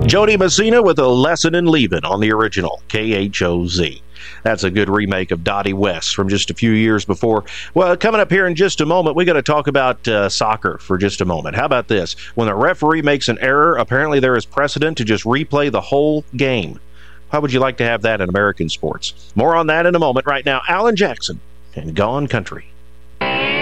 Jody Messina with A Lesson in Leaving on the original KHOZ. That's a good remake of Dottie West from just a few years before. Well, coming up here in just a moment, we got to talk about soccer for just a moment. How about this? When a referee makes an error, apparently there is precedent to just replay the whole game. How would you like to have that in American sports? More on that in a moment. Right now, Alan Jackson and Gone Country.